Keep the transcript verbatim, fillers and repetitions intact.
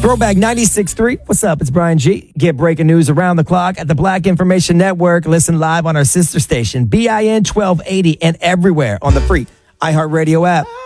Throwback ninety-six point three. What's up? It's Brian G. Get breaking news around the clock at the Black Information Network. Listen live on our sister station, B I N twelve eighty, and everywhere on the free iHeartRadio app.